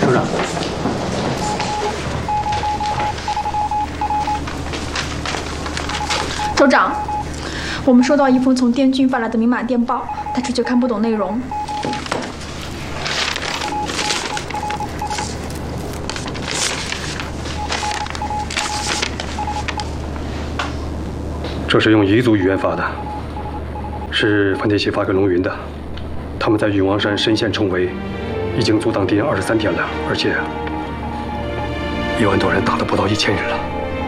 首长。 首长，我们收到一封从滇军发来的明码电报，但是却看不懂内容。 这是用彝族语言发的，是范天喜发给龙云的。他们在永王山深陷重围，已经阻挡敌人23天了，而且1万多人打了不到1000人了。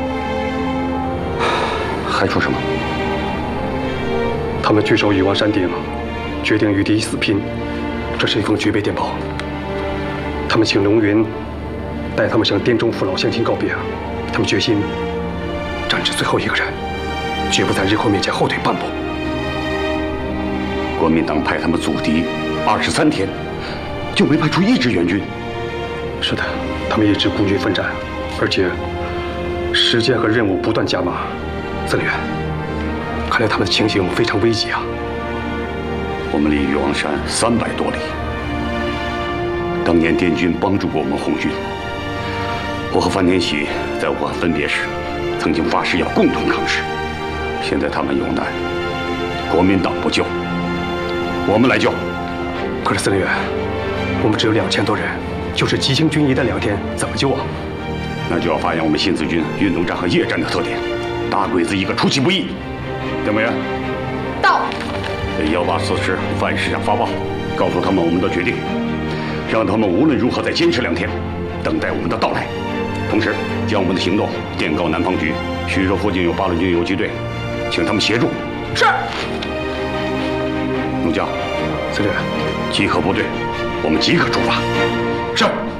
还说什么？ 他们据守永王山顶，决定与敌死拼。这是一封绝备电报。他们请龙云带他们向滇中父老乡亲告别。他们决心战至最后一个人，绝不在日寇面前后退半步。 国民党派他们阻敌23天，就没派出1支援军。 是的，他们一直孤军奋战，而且时间和任务不断加码。曾远，看来他们的情形非常危急啊！ 我们离玉王山300多里。当年滇军帮助过我们红军，我和范天喜在武汉分别时，曾经发誓要共同抗日。现在他们有难，国民党不救，我们来救。 可是曾远，我们只有2000多人，就是急行军役的2天，怎么救啊？ 那就要发扬我们新四军运动战和夜战的特点。大鬼子一个，出其不意。邓委员， 到。 给184师范师长发报，告诉他们我们的决定，让他们无论如何再坚持2天，等待我们的到来。同时，将我们的行动电告南方局，徐州附近有八路军游击队，请他们协助。 是。 陆江， 司令， 集合部队，我们即刻出发。 是。